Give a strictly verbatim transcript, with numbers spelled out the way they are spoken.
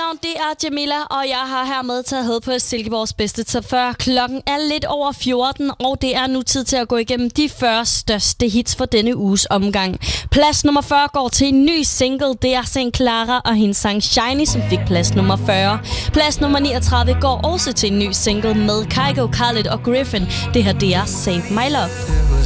navn det er Jamila, og jeg har hermed taget hed på Silkeborgs bedste top fyrre. Klokken er lidt over fjorten, og det er nu tid til at gå igennem de fyrre største hits for denne uges omgang. Plads nummer fyrre går til en ny single. Det er Saint Clara og hendes sang Shiny, som fik plads nummer fyrre. Plads nummer niogtredive går også til en ny single med Kygo, Khaled og Griffin. Det her det er Save My Love.